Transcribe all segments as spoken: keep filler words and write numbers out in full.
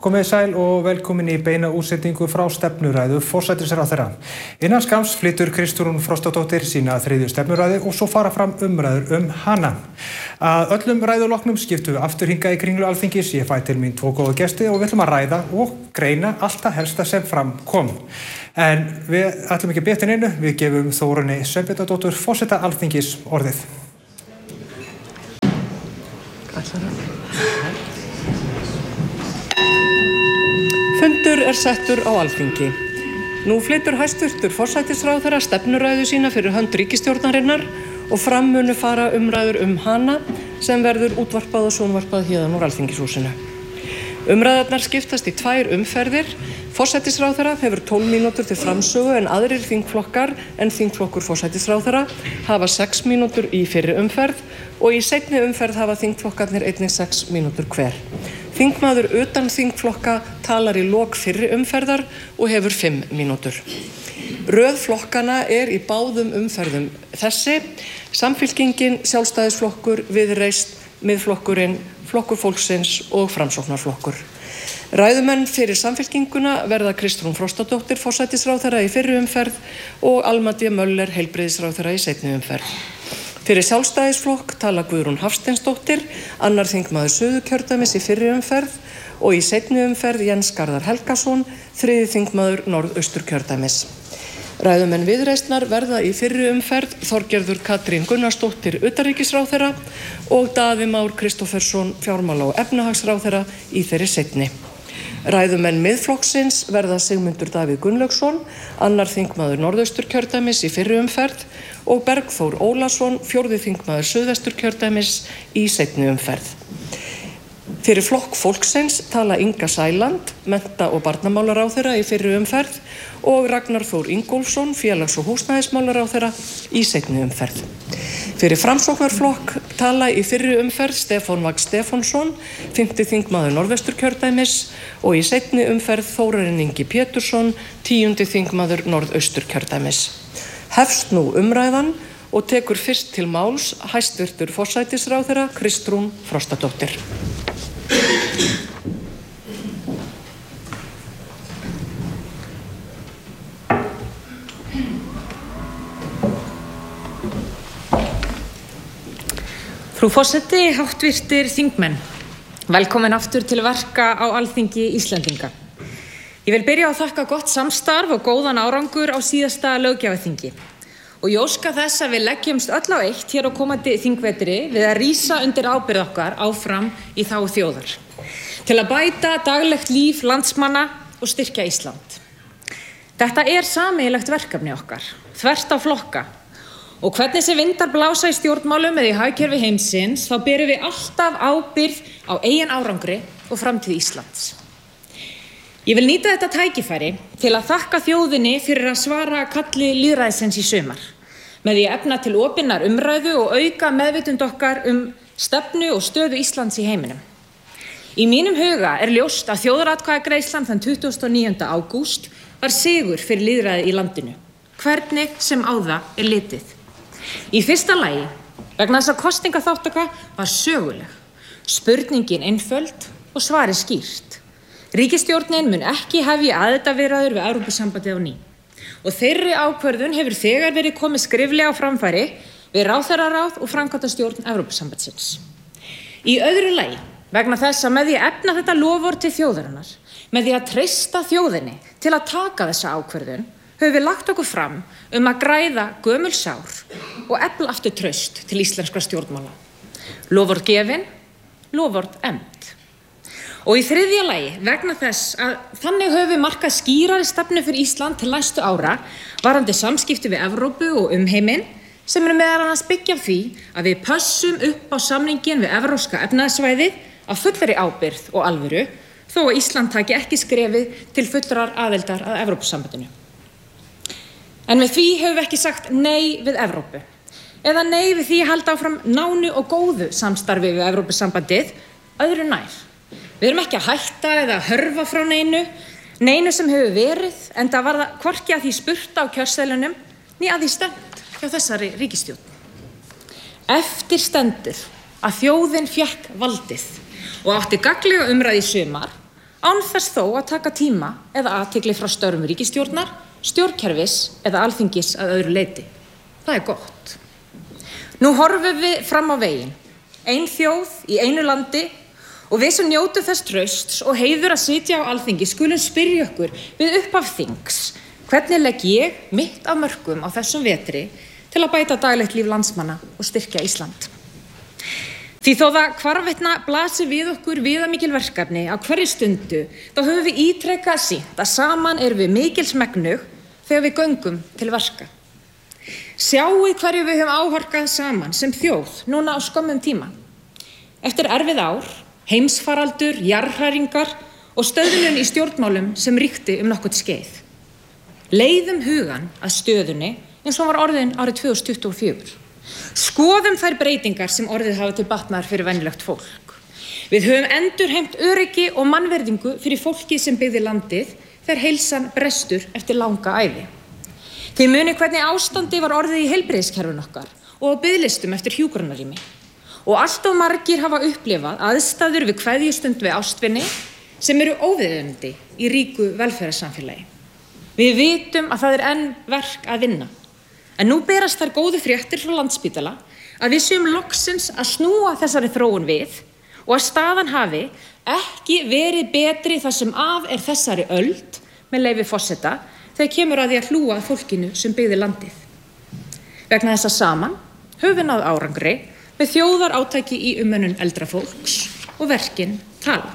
Komið sæl og velkomin í beina útsendingu frá stefnuræðu forsætisráðherra. Innan skamms flytur Kristrún Frostadóttir sína þriðju stefnuræðu og svo fara fram umræður um hana. Að öllum ræðuloknum skiptu aftur hingað í Kringlu Alþingis. Ég fæ til mín tvo góða gesti og við ætlum að ræða og greina allt það helsta sem fram kom. En við ætlum ekki að bíða eftir neinu, við gefum Þórunni Sveinbjarnardóttur forseta Alþingis orðið. Fundur er settur á Alþingi. Nú flytur hæstvirtur forsætisráðherra stefnuræðu sína fyrir hönd ríkisstjórnarinnar og fram munu fara umræður um hana sem verður útvarpað og sjónvarpað héðan úr Alþingishúsinu. Umræðarnar skiptast í tvær umferðir. Forsætisráðherra hefur tólf mínútur til framsögu en aðrir þingflokkar en þingflokkur forsætisráðherra hafa sex mínútur í fyrri umferð og í seinni umferð hafa þingflokkarnir einnig sex mínútur hver. Þingmaður utan þingflokka talar í lok fyrri umferðar og hefur fimm mínútur. Röð flokkana er í báðum umferðum þessi: Samfylkingin, Sjálfstæðisflokkur, Viðreisn, Miðflokkurinn, Flokkur fólksins og Framsóknarflokkur. Ræðumenn fyrir Samfylkinguna verða Kristrún Frostadóttir forsætisráðherra í fyrri umferð og Alma D. Möller heilbrigðisráðherra í seinni umferð. Fyrir Sjálfstæðisflokk tala Guðrún Hafsteinsdóttir, annar þingmaður Suðurkjördæmis í fyrri umferð og í seinni umferð Jens Garðar Helgason, þriðji þingmaður Norðausturkjördæmis. Ræðumenn Viðreisnar verða í fyrri umferð Þorgerður Katrín Gunnarsdóttir utanríkisráðherra og Daði Már Kristófersson fjármála- og efnahagsráðherra í þeirri seinni. Ræðumenn Miðflokksins verða Sigmundur Davíð Gunnlaugsson, annar þingmaður Norðausturkjördæmis í fyrri umferð og Bergþór Ólason, fjórði þingmaður Suðvesturkjördæmis í seinni umferð. Fyrir Flokk fólksins tala Inga Sæland, mennta- og barnamálaráðherra í fyrri umferð og Ragnar Þór Ingólfsson, félags- og húsnæðismálaráðherra í seinni umferð. Fyrir Framsóknarflokk tala í fyrri umferð Stefán Vagn Stefánsson, fimmti þingmaður Norðvesturkjördæmis og í seinni umferð Þórarinn Ingi Pétursson, tíundi þingmaður Norðausturkjördæmis. Hefst nú umræðan og tekur fyrst til máls hæstvirtur forsætisráðherra Kristrún Frostadóttir. Frú forseti, háttvirtir þingmenn, velkomin aftur til verka á Alþingi Íslendinga. Ég vil byrja á að þakka gott samstarf og góðan árangur á síðasta löggjafarþingi og ég óska þess að við leggjumst öll á eitt hér á komandi þingvetri við að rísa undir ábyrgð okkar áfram í þágu þjóðar til að bæta daglegt líf landsmanna og styrkja Ísland. Þetta er sameiginlegt verkefni okkar, þvert á flokka. Og hvernig sem vindar blása í stjórnmálum eða í hagkerfi heimsins, þá berum við alltaf ábyrgð á eigin árangri og framtíð Íslands. Ég vil nýta þetta tækifæri til að þakka þjóðinni fyrir að svara kalli lýðræðisins í sumar, með því að efna til opinnar umræðu og auka meðvitund okkar um stefnu og stöðu Íslands í heiminum. Í mínum huga er ljóst að þjóðaratkvæðagreiðslan þann tuttugasta og níunda ágúst var sigur fyrir lýðræði í landinu, hvernig sem á það er litið. Í fyrsta lagi, vegna þess að kosningaþátttaka var söguleg, spurningin einföld og svarið skýrt. Ríkisstjórnin mun ekki hefja aðildarviðræður við Evrópusambandið á ný og þeirri ákvörðun hefur þegar verið komið skriflega á framfæri við ráðherraráð og framkvæmdastjórn Evrópusambandsins. Í öðru lagi, vegna þess að með því að efna þetta loforð til þjóðarinnar, með því að treysta þjóðinni til að taka þessa ákvörðun, höfum við lagt okkur fram um að græða gömul sár og efla aftur traust til íslenskra stjórnmála. Loforð gefin, loforð efnd. Og í þriðja lagi, vegna þess að þannig höfum við markað skýrari stefnu fyrir Ísland til næstu ára varðandi samskipti við Evrópu og umheiminn sem eru meðal annars byggja á því að við pössum upp á samningin við evrópska efnahagssvæðið af fullri ábyrgð og alvöru þó að Ísland taki ekki skrefið til fullrar aðildar að Evrópusambandinu. En með því höfum við ekki sagt nei við Evrópu eða nei við því að halda áfram nánu og góðu samstarfi við Evrópusambandið öðru nær. Við erum ekki að hætta eða að hörfa frá neinu, neinu sem hefur verið, en það var það hvorki að því spurt á kjörseðlunum né að því stefnt hjá þessari ríkisstjórn. Eftir stendur að þjóðin fékk valdið og átti gagnlega umræðu í sumar án þess þó að taka tíma eða athygli frá störfum ríkisstjórnar, stjórnkerfis eða alþingis að öðru leyti. Það er gott. Nú horfum við fram á veginn, ein þjóð í einu landi, og við sem njótum þess trausts og heiður að sitja á alþingi skulum spyrja okkur við upphaf þings, hvernig legg ég mitt af mörkum á þessum vetri til að bæta daglegt líf landsmanna og styrkja Ísland. Því þó það hvarvetna blasir við okkur viðamikil verkefni á hverju stundu, þá höfum við ítrekað sýnt að saman erum við mikils megnug þegar við göngum til verka. Sjáu hverju við höfum áhorkað saman sem þjóð núna á skömmum tíma. Eftir erfið ár, heimsfaraldur, jarðhræringar og stöðnun í stjórnmálum sem ríkti um nokkurt skeið. Leiðum hugan að stöðunni eins og var orðin árið tvö þúsund tuttugu og fjögur. Skoðum þær breytingar sem orðið hafa til batnaðar fyrir venjulegt fólk. Við höfum endurheimt öryggi og mannverðingu fyrir fólki sem byggði landið þegar heilsan brestur eftir langa ævi. Þið muni hvernig ástandi var orðið í heilbrigðiskerfinu okkar og á biðlistum eftir hjúkrunarrými. Og allt of margir hafa upplifað aðstæður við kveðjustund við ástvinni sem eru óviðeigandi í ríku velferðarsamfélagi. Við vitum að það er enn verk að vinna. En nú berast þær góðu fréttir frá Landspítala að við séum loksins að snúa þessari þróun við og að staðan hafi ekki verið betri þar sem af er þessari öld, með leyfi forseta, þegar kemur að því að hlúa að fólkinu sem byggði landið. Vegna þess að saman höfum við náð árangri með þjóðarátaki í umönnun eldra fólks og verkin tala.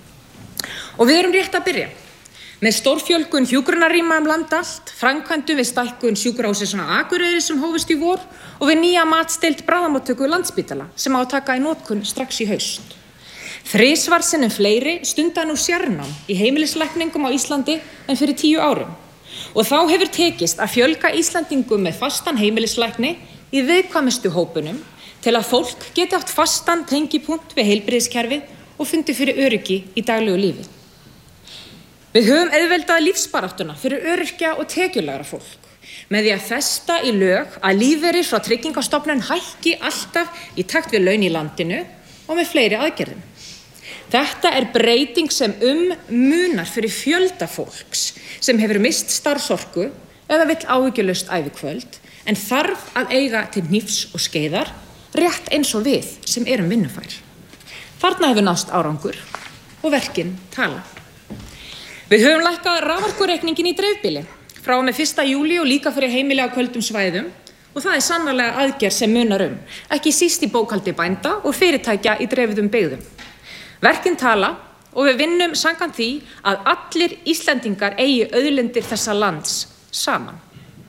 Og við erum rétt að byrja. Með stórfjölgun hjúkrunarrýma um land allt, framkvæmdum við stækkun sjúkrahússins á Akureyri sem hófust í vor og við nýja matsdeild bráðamóttöku Landspítala sem á að taka í notkun strax í haust. Þrisvar sinnum fleiri stunda nú sérnám í heimilislækningum á Íslandi en fyrir tíu árum. Og þá hefur tekist að fjölga Íslandingum með fastan heimilislækni í viðkvæmustu hópunum til að fólk geti átt fastan tengipunkt við heilbrigðiskerfið og fundi fyrir öryggi í daglegu lífi. Við höfum auðveldað lífsbaráttuna fyrir öryrkja og tekjulegra fólk með því að festa í lög að lífeyrir frá Tryggingastofnun hækki alltaf í takt við laun í landinu og með fleiri aðgerðum. Þetta er breyting sem um munar fyrir fjölda fólks sem hefur mist starfsorku eða vill áhyggjulaust ævikvöld en þarf að eiga til hnífs og skeiðar rétt eins og við sem erum vinnufær. Þarna hefur nást árangur og verkin tala. Við höfum lækkað raforkureikningin í dreifbýli frá og með fyrsta júlí og líka fyrir heimili á köldum svæðum og það er sannarlega aðgerð sem munar um, ekki síst í bókhaldi bænda og fyrirtækja í dreifðum byggðum. Verkin tala og við vinnum samkvæmt því að allir Íslendingar eigi auðlindir þessa lands saman.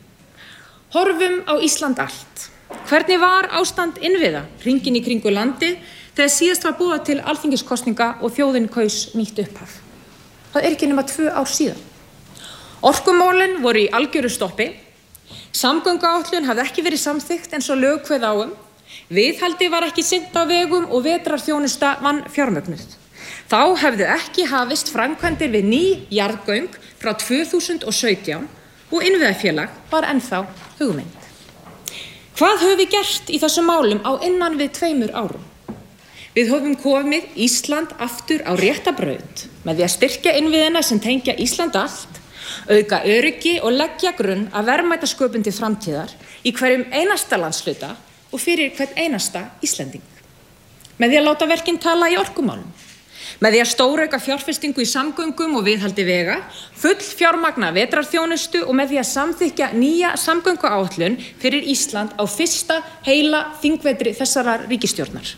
Horfum á Ísland allt. Hvernig var ástand innviða hringinn í kringu landið þegar síðast var boðað til alþingiskosninga og þjóðin kaus nýtt upphaf? Það er ekki nema tvö ár síðan. Orkumálin voru í algjöru stoppi. Samgönguáætlun hafði ekki verið samþykkt eins og lög kveða á um. Viðhaldi var ekki sinnt á vegum og vetrarþjónusta vann fjármögnuð. Þá hefðu ekki hafist framkvæmdir við ný jarðgöng frá tvö þúsund og sautján og innviðafélag var ennþá hugmynd. Hvað höfum við gert í þessum málum á innan við tveimur árum? Við höfum komið Ísland aftur á rétta braut með því að styrkja innviðina sem tengja Ísland allt, auka öryggi og leggja grunn að verðmætasköpun til framtíðar í hverjum einasta landshluta og fyrir hvern einasta Íslending. Með því að láta verkin tala í orkumálum, með því að stórauka fjárfestingu í samgöngum og viðhaldi vega, full fjármagna vetrarþjónustu og með því að samþykkja nýja samgönguáætlun fyrir Ísland á fyrsta heila þingvetri þessarar ríkisstjórnar.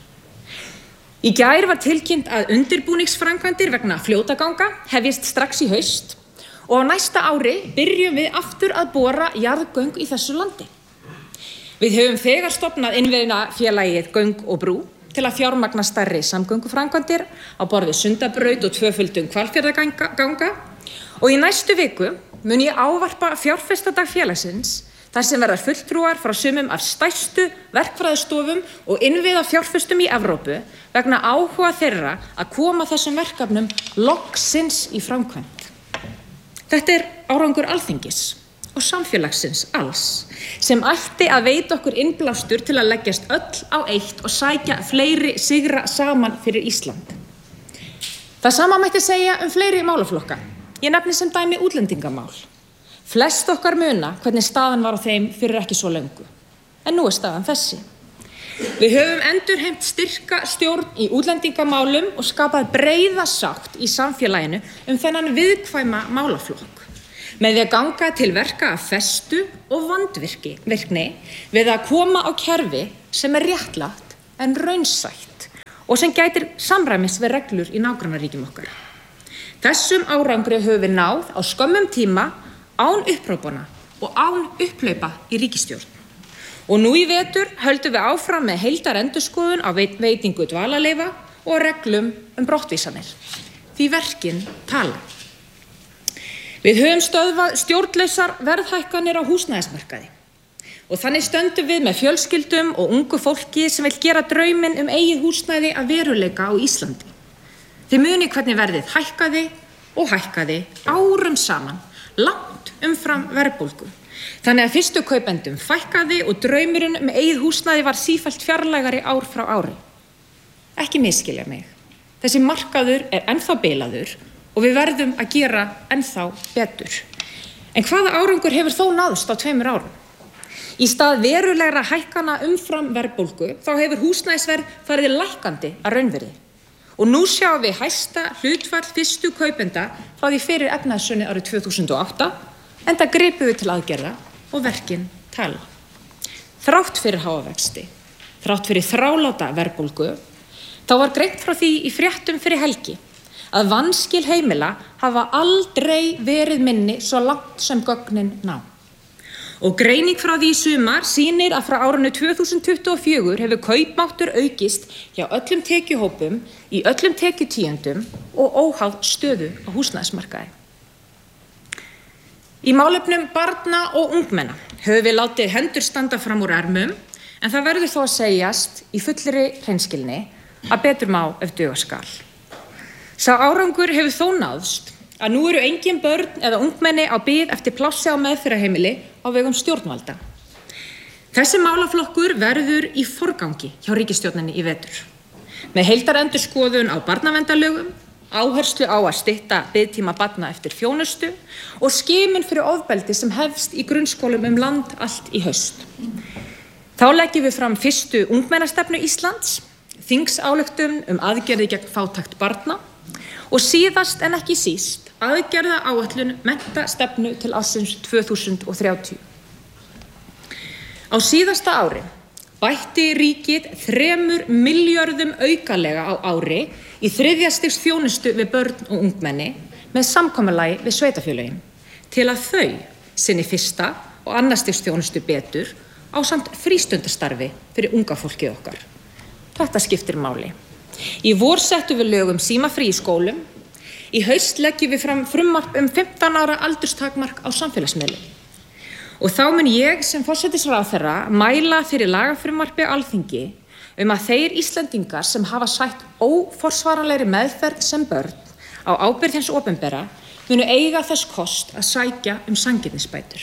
Í gær var tilkynnt að undirbúningsframkvæmdir vegna fljótaganga hefjist strax í haust og á næsta ári byrjum við aftur að bora jarðgöng í þessu landi. Við höfum þegar stofnað innviðafélagið Göng og brú til að fjármagna stærri samgönguframkvæmdir á borð við Sundabraut og tvöföldun Hvalfjarðarganga og í næstu viku mun ég ávarpa fjárfestadag félagsins þar sem verða fulltrúar frá sumum af stærstu verkfræðistofum og innviða fjárfestum í Evrópu vegna áhuga þeirra að koma þessum verkefnum loksins í framkvæmd. Þetta er árangur Alþingis og samfélagsins alls sem ætti að veita okkur innblástur til að leggjast öll á eitt og sækja fleiri sigra saman fyrir Ísland. Það sama mætti segja um fleiri málaflokka. Ég nefni sem dæmi útlendingamál. Flest okkar muna hvernig staðan var á þeim fyrir ekki svo löngu. En nú er staðan þessi. Við höfum endurheimt styrka stjórn í útlendingamálum og skapað breiða sátt í samfélaginu um þennan viðkvæma málaflokk. Með því að ganga til verka af festu og vandvirkni við að koma á kerfi sem er réttlátt en raunsætt og sem gætir samræmis við reglur í nágrannaríkjum okkar. Þessum árangri höfum við náð á skömmum tíma án upprópana og án upphlaupa í ríkisstjórn. Og nú í vetur höldum við áfram með heildarendurskoðun á veitingu dvalarleyfa og reglum um brottvísanir. Því verkin tala. Við höfum stöðvað stjórnlausar verðhækkanir á húsnæðismarkaði. Og þannig stöndum við með fjölskyldum og ungu fólki sem vil gera drauminn um eigið húsnæði að veruleika á Íslandi. Þið muni hvernig verðið hækkaði og hækkaði árum saman, langt umfram verðbólgu. Þannig að fyrstu kaupendum fækkaði og draumurinn um eigið húsnæði var sífellt fjarlægari ár frá ári. Ekki misskilja mig. Þessi markaður er ennþá bilaður og við verðum að gera ennþá betur. En hvaða árangur hefur þó náðst á tveimur árum? Í stað verulegra hækkana umfram verðbólgu þá hefur húsnæðisverð farið lækkandi að raunvirði. Og nú sjáum við hæsta hlutfall fyrstu kaupenda frá því fyrir efnahagshrunið árið tvö þúsund og átta, enda gripum við til aðgerða og verkin tala. Þrátt fyrir háa vexti, þrátt fyrir þráláta verðbólgu, þá var greint frá því í fréttum fyrir helgi að vanskil heimila hafa aldrei verið minni svo langt sem gögnin ná. Og greining frá því í sumar sýnir að frá árinu tvö þúsund tuttugu og fjögur hefur kaupmáttur aukist hjá öllum tekjuhópum, í öllum tekjutíundum og óháð stöðu á húsnæðismarkaði. Í málefnum barna og ungmenna höfum við látið hendur standa fram úr ermum, en það verður þó að segjast í fullri hreinskilni að betur má ef duga skal. Sá árangur hefur þó náðst að nú eru engin börn eða ungmenni á bið eftir plássi á meðferðarheimili á vegum stjórnvalda. Þessi málaflokkur verður í forgangi hjá ríkisstjórninni í vetur. Með heildarendurskoðun á barnaverndarlögum, áherslu á að stytta biðtíma barna eftir þjónustu og skimun fyrir ofbeldi sem hefst í grunnskólum um land allt í haust. Þá leggjum við fram fyrstu ungmennastefnu Íslands, þingsályktun um aðgerðir gegn fátækt barna og síðast en ekki síst aðgerða áætlun menntastefnu til ársins tvö þúsund og þrjátíu. Á síðasta ári bætti ríkið þremur milljörðum aukalega á ári í þriðja stigs þjónustu við börn og ungmenni með samkomulagi við sveitarfélögin til að þau sinni fyrsta og annars stigs þjónustu betur ásamt frístundastarfi fyrir unga fólkið okkar. Þetta skiptir máli. Í vor settum við lög um símafrí í skólum. Í haust leggjum við fram frumvarp um fimmtán ára aldurstakmark á samfélagsmiðlum. Og þá mun ég sem forsætisráðherra mæla fyrir lagafrumvarpi á Alþingi um að þeir Íslendingar sem hafa sætt óforsvaranlegri meðferð sem börn á ábyrgð hins opinbera munu eiga þess kost að sækja um sanngirnisbætur.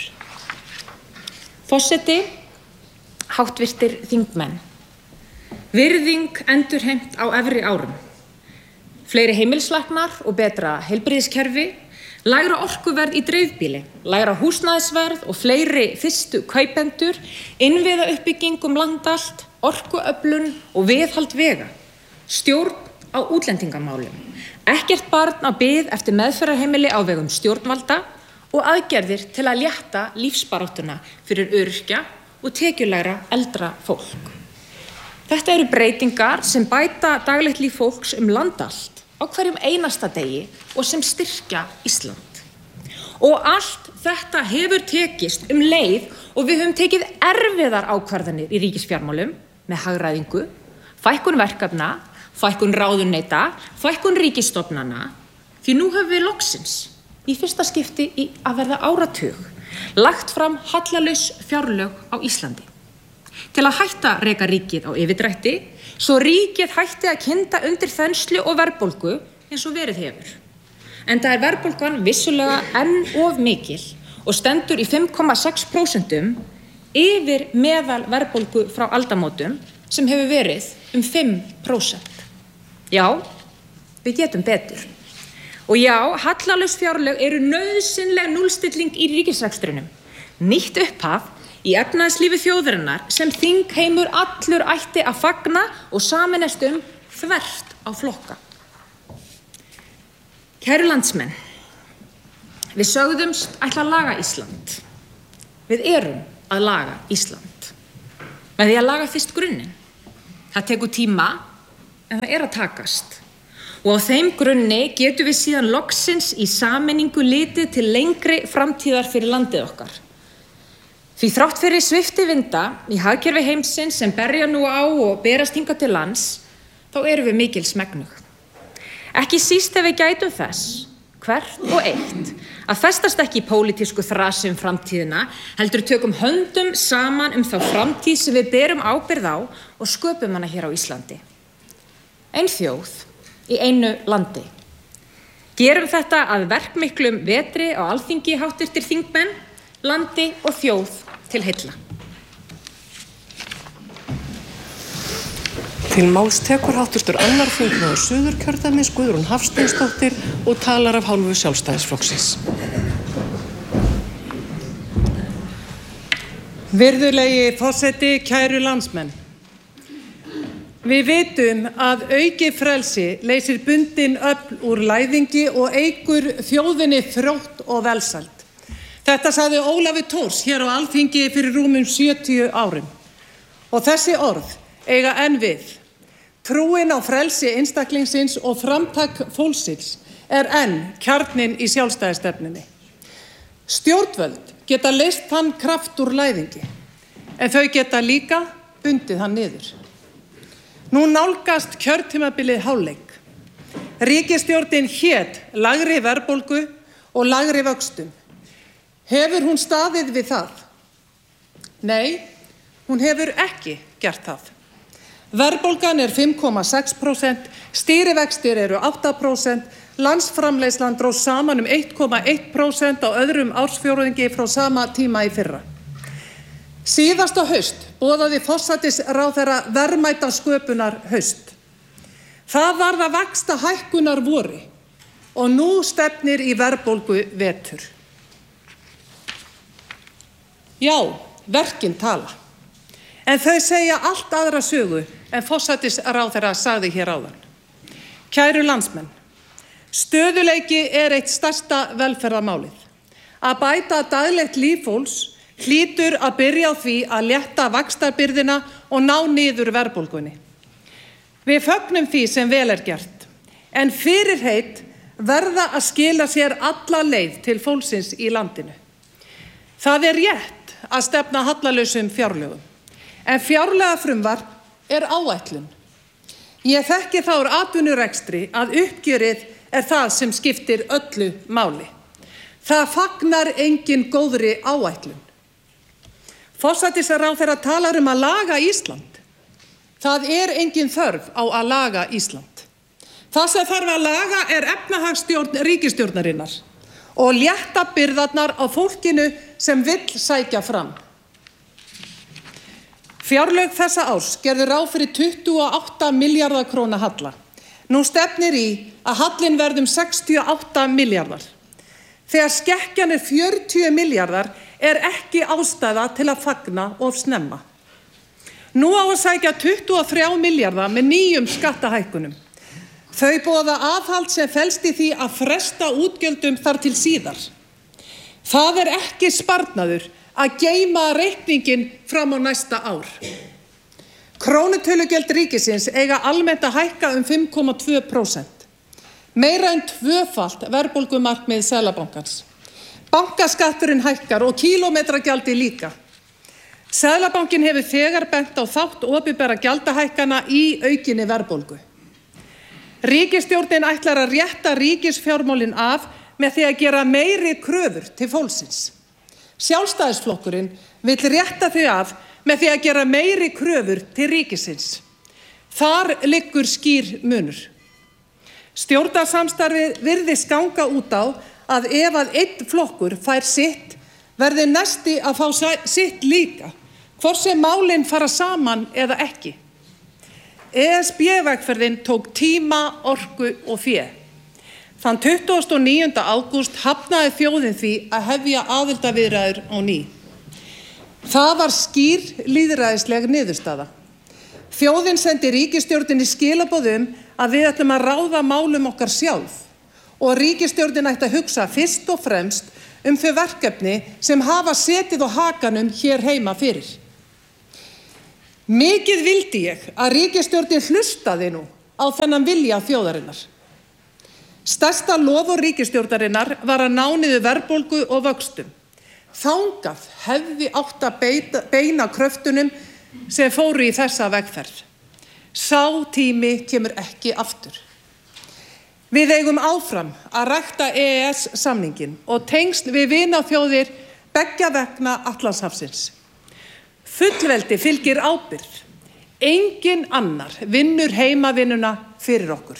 Forseti, háttvirtir þingmenn, virðing endurheimt á efri árum. Fleiri heimilislæknar og betra heilbrigðiskerfi, lægra orkuverð í dreifbýli, lægra húsnæðisverð og fleiri fyrstu kaupendur, innviða uppbygging um land allt, orkuöflun og viðhald vega, stjórn á útlendingamálum, ekkert barn á bið eftir meðferðarheimili á vegum stjórnvalda og aðgerðir til að létta lífsbaráttuna fyrir öryrkja og tekjulegra eldra fólk. Þetta eru breytingar sem bæta daglegt líf fólks um land allt á hverjum einasta degi og sem styrkja Ísland. Og allt þetta hefur tekist um leið og við höfum tekið erfiðar ákvarðanir í ríkisfjármálum með hagræðingu, fækkun verkefna, fækkun ráðuneyta, fækkun ríkisstofnana, því nú höfum við loksins í fyrsta skipti í að verða áratug lagt fram hallalaus fjárlög á Íslandi. Til að hætta reka ríkið á yfirdrætti, svo ríkið hætti að kynda undir þenslu og verðbólgu eins og verið hefur. Enda er verðbólgan vissulega enn of mikil og stendur í fimm komma sex prósent yfir meðal verðbólgu frá aldamótum sem hefur verið um fimm prósent. Já, við getum betur. Og já, hallalaus fjárlög eru nauðsynleg núllstilling í ríkisrekstrinum. Nýtt upphaf í efnahagslífi þjóðarinnar sem þingheimur allur ætti að fagna og sameinast um þvert á flokka. Kæru landsmenn, við sögðumst ætla að laga Ísland. Við erum að laga Ísland. Með því að laga fyrst grunninn. Það tekur tíma, en það er að takast. Og á þeim grunni getum við síðan loksins í sameiningu litið til lengri framtíðar fyrir landið okkar. Því þrátt fyrir sviftivinda í hagkerfi heimsins sem berja nú á og berast hingað til lands, þá erum við mikil smegnug. Ekki síst ef við gætum þess, hvert og eitt, að festast ekki í pólitísku þrasi um framtíðina, heldur tökum höndum saman um þá framtíð sem við berum ábyrgð á og sköpum hana hér á Íslandi. Ein þjóð í einu landi. Gerum þetta að verkmiklum vetri á Alþingi, háttvirtir þingmenn, landi og þjóð til heilla. Til máls tekur háttvirtur annar þingmaður Suðurkjördæmis Guðrún Hafsteinsdóttir og talar af hálfu Sjálfstæðisflokksins. Virðulegi forseti, kæru landsmenn. Við vitum að auki frelsi leysir bundin öfl úr læðingi og eykur þjóðinni þrótt og velsæld. Þetta sagði Ólafur Thors hér á Alþingi fyrir rúmum sjötíu árum. Og þessi orð eiga enn við. Trúin á frelsi einstaklingsins og framtak fólksins er enn kjarninn í sjálfstæðisstefnunni. Stjórnvöld geta leyst þann kraft úr læðingi, en þau geta líka bundið hann niður. Nú nálgast kjörtímabilið hálfleik. Ríkisstjórnin hét lægri verðbólgu og lægri vöxtum. Hefur hún staðið við það? Nei, hún hefur ekki gert það. Verðbólgan er fimm komma sex prósent, stýrivextir eru átta prósent, landsframleiðslan dróst saman um eitt komma eitt prósent á öðrum ársfjórðungi frá sama tíma í fyrra. Síðasta haust boðaði forsætisráðherra verðmæta sköpunar haust. Það varð að vaxta hækkunar vori og nú stefnir í verðbólgu vetur. Já, verkin tala. En þau segja allt aðra sögu en forsætisráðherra sagði hér áðan. Kæru landsmenn, stöðuleiki er eitt stærsta velferðarmálið. Að bæta daglegt líf fólks hlýtur að byrja á því að létta vaxtabyrðina og ná niður verðbólgunni. Við fögnum því sem vel er gert, en fyrirheit verða að skila sér alla leið til fólksins í landinu. Það er rétt að stefna hallalausum fjárlögum, en fjárlagafrumvarp er áætlun. Ég þekki þá úr atvinnurekstri að uppgjörið er það sem skiptir öllu máli. Það fagnar engin góðri áætlun. Forsætisráðherra talar um að laga Ísland. Það er engin þörf á að laga Ísland. Það sem þarf að laga er efnahagsstjórn ríkisstjórnarinnar og létta byrðarnar á fólkinu sem vill sækja fram. Fjárlög þessa árs gerðu ráð fyrir tuttugu og átta milljarða króna halla. Nú stefnir í að hallinn verðum sextíu og átta milljarðar. Þegar skekkjan er fjörutíu milljarðar er ekki ástæða til að fagna of snemma. Nú á að sækja tuttugu og þrjá milljarða með nýjum skattahækkunum. Þau boða aðhald sem felst í því að fresta útgjöldum þar til síðar. Það er ekki sparnaður að geyma reikningin fram á næsta ár. Krónutölugjöld ríkisins eiga almennt að hækka um fimm komma tvö prósent. Meira en tvöfalt verðbólgumarkmið Seðlabankans. Bankaskatturinn hækkar og kílómetragjaldi líka. Seðlabankinn hefur þegar bent á þátt opinberra gjaldahækkana í aukinni verðbólgu. Ríkisstjórnin ætlar að rétta ríkisfjármálin af með því að gera meiri kröfur til fólksins. Sjálfstæðisflokkurinn vill rétta þau af með því að gera meiri kröfur til ríkisins. Þar liggur skýr munur. Stjórnarsamstarfið virðist ganga út á að ef að einn flokkur fær sitt, verði næsti að fá sitt líka, hvort sem málin fara saman eða ekki. E S B-vegferðin tók tíma, orku og fé. Þann tuttugasta og níunda ágúst hafnaði þjóðin því að hefja aðildarviðræður á ný. Það var skýr lýðræðisleg niðurstaða. Þjóðin sendi ríkisstjórninni skilaboð um að við ætlum að ráða málum okkar sjálf og ríkisstjórnin ætti að hugsa fyrst og fremst um þau verkefni sem hafa setið á hakanum hér heima fyrir. Mikið vildi ég að ríkisstjórnin hlustaði nú á þennan vilja þjóðarinnar. Stærsta loforð ríkisstjórnarinnar var að ná niður verðbólgu og vöxtum. Þangað hefði átt að beita, beina kröftunum sem fóru í þessa vegferð. Sá tími kemur ekki aftur. Við eigum áfram að rækta E E S-samninginn og tengsl við vinaþjóðir beggja vegna Atlantshafsins. Fullveldi fylgir ábyrgð. Enginn annar vinnur heimavinnuna fyrir okkur.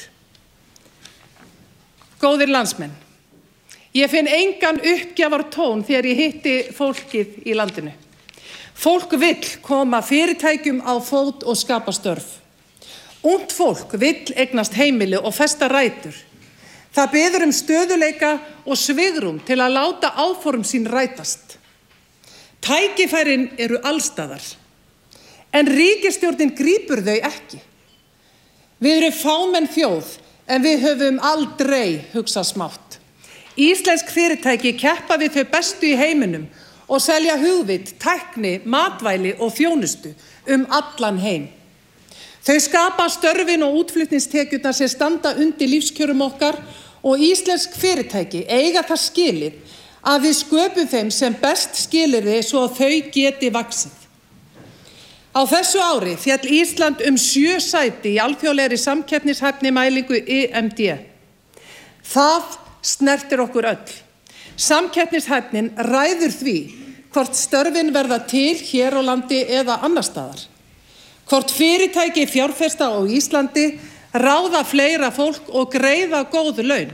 Góðir landsmenn, ég finn engan uppgjafar tón þegar ég hitti fólkið í landinu. Fólk vill koma fyrirtækjum á fót og skapa störf. Ungt fólk vill eignast heimili og festa rætur. Það biður um stöðuleika og svigrúm til að láta áform sín rætast. Tækifærin eru allstaðar, en ríkisstjórnin grípur þau ekki. Við erum fámenn þjóð, en við höfum aldrei hugsað smátt. Íslensk fyrirtæki keppa við þau bestu í heiminum og selja hugvit, tækni, matvæli og þjónustu um allan heim. Þau skapa störfin og útflutningstekjurnar sem standa undir lífskjörum okkar og íslensk fyrirtæki eiga það skilið að við sköpum þeim sem best skilyrði svo að þau geti vaxið. Á þessu ári féll Ísland um sjö sæti í alþjóðlegri samkeppnishæfni mælingu I M D. Það snertir okkur öll. Samkeppnishæfnin ræður því hvort störfin verða til hér á landi eða annars staðar. Hvort fyrirtæki fjárfesta á Íslandi ráða fleira fólk og greiða góð laun.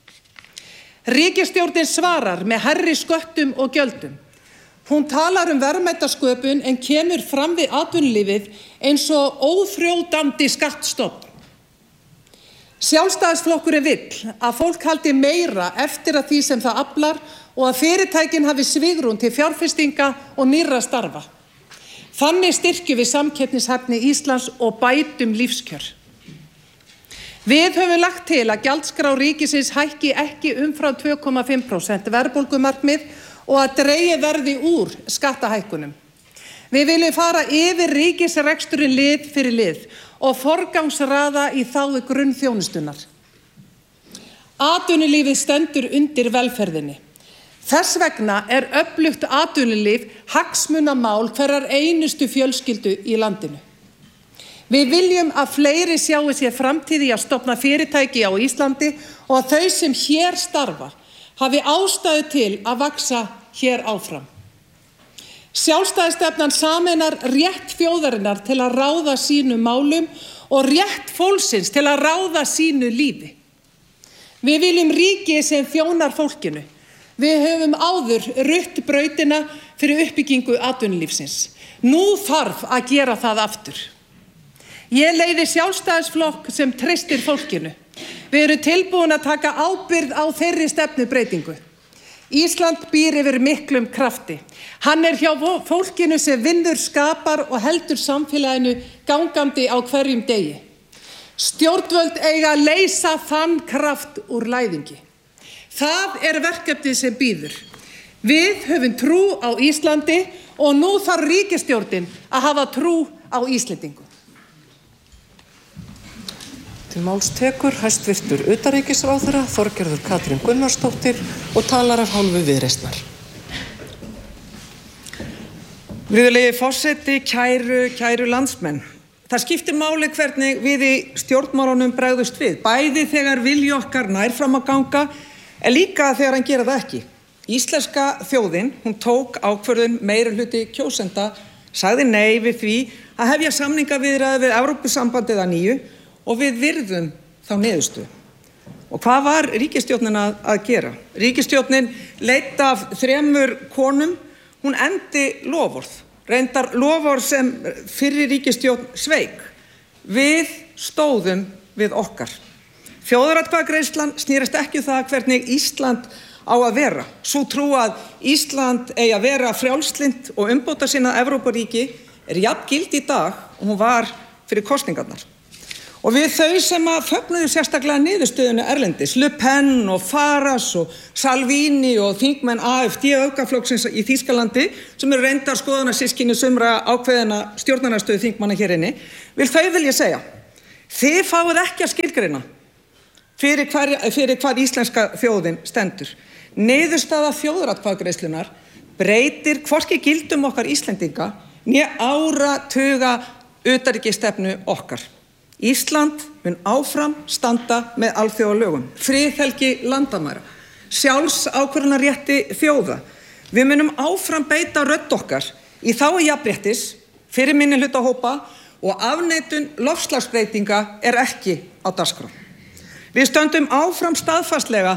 Ríkisstjórnin svarar með hærri sköttum og gjöldum. Hún talar um verðmætasköpun en kemur fram við atvinnulífið eins og óþrjótandi skattstofn. Sjálfstæðisflokkurinn vill að fólk haldi meira eftir að því sem það aflar og að fyrirtækin hafi svigrúm til fjárfestinga og nýrra starfa. Þannig styrkjum við samkeppnishæfni Íslands og bætum lífskjör. Við höfum lagt til að gjaldskrá ríkisins hækki ekki umfram tvö komma fimm prósent verðbólgumarkmið og að dregið verði úr skattahækkunum. Við viljum fara yfir ríkisreksturinn lið fyrir lið og forgangsraða í þágu grunnþjónustunnar. Atvinnulífið stendur undir velferðinni. Þess vegna er öflugt atvinnulíf hagsmunamál hverrar einustu fjölskyldu í landinu. Við viljum að fleiri sjái sér framtíð í að stofna fyrirtæki á Íslandi og að þau sem hér starfa hafi ástæðu til að vaxa hér áfram. Sjálfstæðisstefnan sameinar rétt þjóðarinnar til að ráða sínum málum og rétt fólksins til að ráða sínu lífi. Við viljum ríki sem þjónar fólkinu. Við höfum áður rutt brautina fyrir uppbyggingu atvinnulífsins. Nú þarf að gera það aftur. Ég leiði sjálfstæðisflokk sem treystir fólkinu. Við erum tilbúin að taka ábyrgð á þeirri stefnubreytingu. Ísland býr yfir miklum krafti. Hann er hjá fólkinu sem vinnur, skapar og heldur samfélaginu gangandi á hverjum degi. Stjórnvöld eiga að leysa þann kraft úr læðingi. Það er verkefnið sem býður. Við höfum trú á Íslandi og nú þarf ríkisstjórnin að hafa trú á Íslendingum. Til máls tekur hæstvirtur utanríkisráðherra Þorgerður Katrín Gunnarsdóttir og talar af hálfu Viðreisnar. Virðulegi forseti, kæru, kæru landsmenn. Það skiptir máli hvernig við í stjórnmálunum bregðust við, bæði þegar vilji okkar nær fram að ganga, en líka þegar hann gera það ekki. Íslenska þjóðin, hún tók ákvörðun meirihluti kjósenda, sagði nei við því að hefja samningaviðræður við Evrópusambandið að nýju og við virðum þá niðurstöðu. Og hvað var ríkisstjórnin að, að gera? Ríkisstjórnin leitt af þremur konum, hún endi loforð, reyndar loforð sem fyrri ríkisstjórn sveik. Við stóðum við okkar. Þjóðaratkvæðagreiðslan snýrist ekki um það hvernig Ísland á að vera. Sú trú að Ísland eigi að vera frjálslynt og umbóta sinna Evrópuríki er jafn gild í dag og hún var fyrir kosningarnar. Og við þau sem að fögnuðu sérstaklega niðurstöðunni erlendis, Le Pen og Farage og Salvini og þingmenn A F D öfgaflokksins í Þýskalandi, sem eru reyndar skoðanarsystkini sumra ákveðina stjórnarandstöðu þingmanna hér inni, vil þau vilja segja, þið fáið ekki að skilgreina fyrir, hver, fyrir hvað íslenska þjóðin stendur. Niðurstaða þjóðaratkvæðagreiðslunnar breytir hvorki gildum okkar Íslendinga né áratuga utanríkisstefnu okkar. Ísland mun áfram standa með alþjóðalögum, friðhelgi landamæra, sjálfsákvörðunarrétti þjóða. Við munum áfram beita rödd okkar í þágu jafnréttis fyrir minnihlutahópa og afneitun loftslagsbreytinga er ekki á dagskrá. Við stöndum áfram staðfastlega